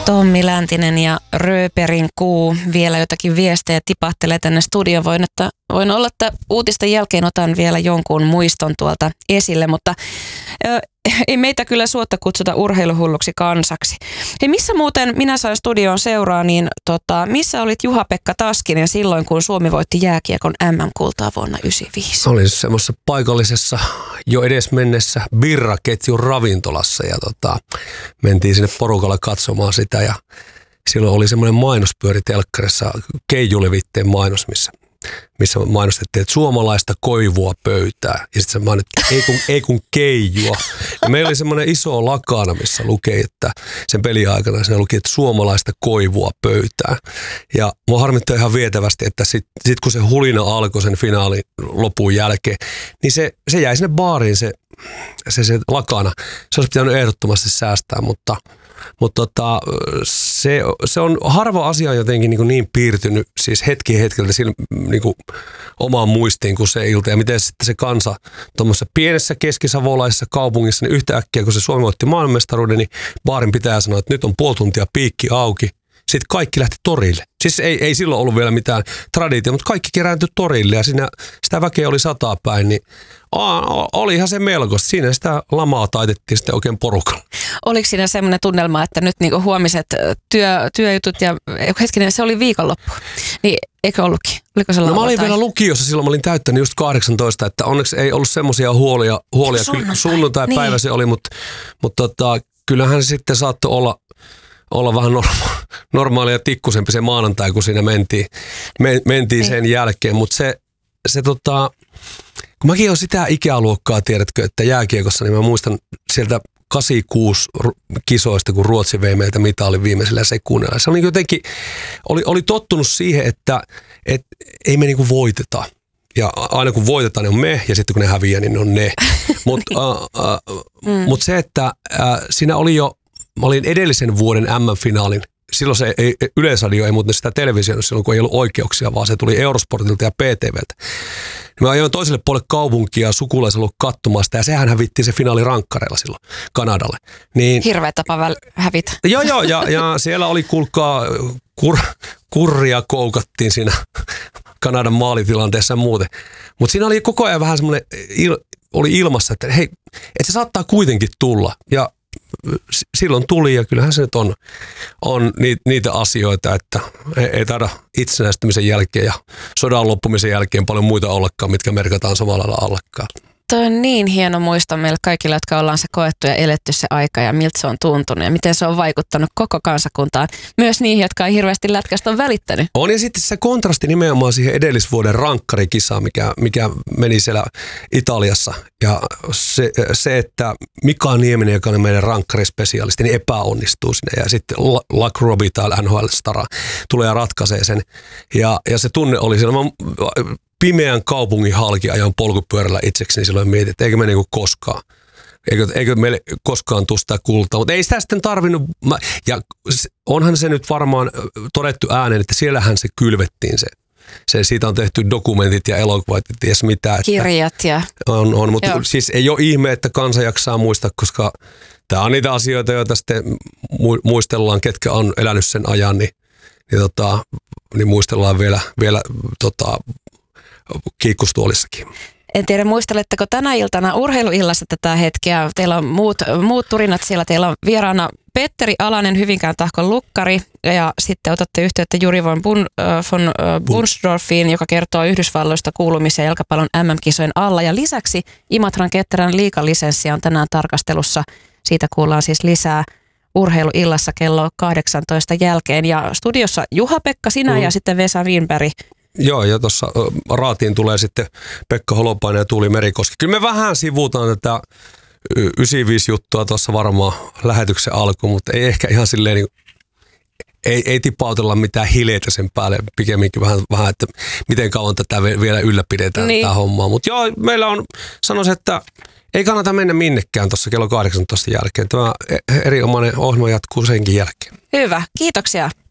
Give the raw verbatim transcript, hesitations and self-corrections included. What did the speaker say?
Tommi Läntinen ja Rööperin kuu. Vielä jotakin viestejä tipahtelee tänne studioon. Voin, että, voin olla, että uutisten jälkeen otan vielä jonkun muiston tuolta esille, mutta ö, ei meitä kyllä suotta kutsuta urheiluhulluksi kansaksi. Hei, missä muuten minä sain studioon seuraa, niin tota, missä olit Juha-Pekka Taskinen silloin, kun Suomi voitti jääkiekon äm äm-kultaa vuonna yhdeksänkymmentäviisi? Olin semmoisessa paikallisessa jo edes mennessä birraketjun ravintolassa ja tota, mentiin sinne porukalla katsomaan sitä ja silloin oli semmoinen mainospyöri telkkarissa, Keijulevitteen mainos, missä missä mainostettiin, että suomalaista koivua pöytää. Ja sitten se mainittiin, ei kun, ei kun keijua. Ja meillä oli semmoinen iso lakana, missä luki, että sen peliaikana siinä luki, että suomalaista koivua pöytää. Ja mua harmittaa ihan vietävästi, että sitten sit kun se hulina alkoi sen finaalin lopun jälkeen, niin se, se jäi sinne baariin se, se, se lakana. Se olisi pitänyt ehdottomasti säästää, mutta Mutta tota, se, se on harva asia jotenkin niin, niin piirtynyt siis hetki hetkeltä sillä, niin kuin omaan muistiin kuin se ilta. Ja miten sitten se kansa tuommoisessa pienessä keskisavolaisessa kaupungissa, niin yhtäkkiä kun se Suomi otti maailmanmestaruuden, niin baarin pitää sanoa, että nyt on puoli tuntia piikki auki. Sitten kaikki lähti torille. Siis ei, ei silloin ollut vielä mitään traditio, mutta kaikki kerääntyi torille ja siinä sitä väkeä oli sataa päin, niin aa, olihan se melkoista. Siinä sitä lamaa taitettiin sitten oikein porukalla. Oliko siinä semmoinen tunnelma, että nyt niinku huomiset työ, työjutut ja hetkinen, se oli viikonloppu, niin eikö ollutkin? Oliko se no lama, mä olin tai? vielä lukiossa, silloin mä olin täyttänyt just kahdeksantoista, että onneksi ei ollut semmoisia huolia. huolia. Sunnuntai. Sunnuntai-päivä niin. Se oli, mutta, mutta tota, kyllähän se sitten saattoi olla olla vähän norma- normaalia tikkusempi se maanantai, kun siinä mentiin, men, mentiin sen jälkeen. Mutta se, se tota, kun mäkin olen sitä ikäluokkaa, tiedätkö, että jääkiekossa, niin mä muistan sieltä kahdeksankymmentäkuusi kisoista, kun Ruotsi vei meiltä mitalin viimeisellä sekunnilla. Se oli jotenkin, oli, oli tottunut siihen, että et, ei me niinku voiteta. Ja aina kun voitetaan, niin on me, ja sitten kun ne häviää, niin ne on ne. Mutta uh, uh, mm. mut se, että uh, siinä oli jo, mä olin edellisen vuoden äm äm-finaalin. Silloin se ei, Yleisradio ei muuten sitä televisioinut silloin, kun ei ollut oikeuksia, vaan se tuli Eurosportilta ja P T V:ltä. Mä ajoin toiselle puolelle kaupunkia sukulaisella ollut katsomaan sitä, ja sehän hävittiin se finaali rankkareilla silloin Kanadalle. Niin, hirveä tapa väl- hävitä. Joo, joo, ja, ja siellä oli kuulkaa, kur, kurria koukattiin siinä Kanadan maalitilanteessa ja muuten. Mutta siinä oli koko ajan vähän semmoinen, il, oli ilmassa, että hei, että se saattaa kuitenkin tulla, ja silloin tuli ja kyllähän se nyt on, on niitä asioita, että ei taida itsenäistymisen jälkeen ja sodan loppumisen jälkeen paljon muita ollakaan, mitkä merkataan samalla lailla allakkaan. Toi on niin hieno muisto meille kaikille, jotka ollaan se koettu ja eletty se aika ja miltä se on tuntunut ja miten se on vaikuttanut koko kansakuntaan. Myös niihin, jotka ei hirveästi lätkästä on välittänyt. On ja sitten se kontrasti nimenomaan siihen edellisvuoden rankkarikisaan, mikä, mikä meni siellä Italiassa. Ja se, se, että Mika Nieminen, joka on meidän rankkarispesialisti, niin epäonnistuu sinne. Ja sitten Luck Robbie täällä N H L-stara tulee ja ratkaisee sen. Ja, ja se tunne oli siellä. Mä, pimeän kaupungin halki ajan polkupyörällä itsekseni silloin mietin, että eikö me niinku koskaan, eikö, eikö meille koskaan tule sitä kultaa, mutta ei sitä sitten tarvinnut, ja onhan se nyt varmaan todettu ääneen, että siellähän se kylvettiin se. Se, siitä on tehty dokumentit ja elokuvat, ja ties mitä. Kirjat ja... On, on mutta joo. Siis ei ole ihme, että kansa jaksaa muistaa, koska tämä on niitä asioita, joita sitten muistellaan, ketkä on elänyt sen ajan, niin, niin, tota, niin muistellaan vielä, vielä tota, kiikkustuolissakin. En tiedä, muisteletteko tänä iltana urheiluillassa tätä hetkeä? Teillä on muut, muut turinat siellä. Teillä on vieraana Petteri Alanen, Hyvinkään Tahkon lukkari. Ja sitten otatte yhteyttä Juri von, Bun, äh, von äh, Bunsdorfiin, joka kertoo Yhdysvalloista kuulumisia jalkapallon äm äm-kisojen alla. Ja lisäksi Imatran ketterän liigalisenssi on tänään tarkastelussa. Siitä kuullaan siis lisää urheiluillassa kello kahdeksantoista jälkeen. Ja studiossa Juha-Pekka, sinä mm. ja sitten Vesa Wienberg. Joo, ja tuossa raatiin tulee sitten Pekka Holopainen ja Tuuli Merikoski. Kyllä me vähän sivutaan tätä yhdeksänkymmentäviisi-juttua tuossa varmaan lähetyksen alkuun, mutta ei ehkä ihan silleen, niin, ei, ei tipautella mitään hileitä sen päälle, pikemminkin vähän, vähän että miten kauan tätä vielä ylläpidetään niin. Tätä hommaa. Mutta joo, meillä on, sanoisin, että ei kannata mennä minnekään tuossa kello kahdeksantoista jälkeen. Tämä erinomainen ohjelma jatkuu senkin jälkeen. Hyvä, kiitoksia.